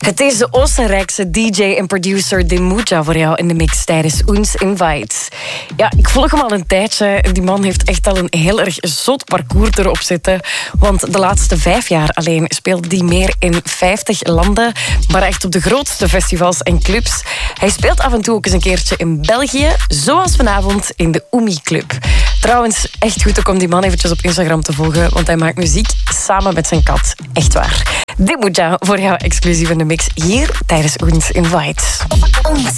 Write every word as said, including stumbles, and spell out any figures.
Het is de Oostenrijkse D J en producer Demuja voor jou in de mix tijdens Oens Invites. Ja, ik volg hem al een tijdje. Die man heeft echt al een heel erg zot parcours erop zitten. Want de laatste vijf jaar alleen speelde hij meer in vijftig landen. Maar echt op de grootste festivals en clubs. Hij speelt af en toe ook eens een keertje in België. Zoals vanavond in de Oemi Club. Trouwens, echt goed om die man eventjes op Instagram te volgen. Want hij maakt muziek samen met zijn kat. Echt waar. Demuja voor jou exclusief in de mix hier tijdens Oens Invites. Oens